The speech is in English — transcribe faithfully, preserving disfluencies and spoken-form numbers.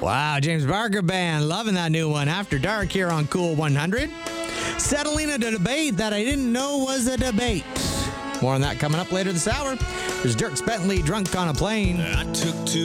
Wow, James Barker Band, loving that new one. After Dark here on Cool one hundred. Settling a debate that I didn't know was a debate. More on that coming up later this hour. There's Dirk Bentley, Drunk on a Plane. I took two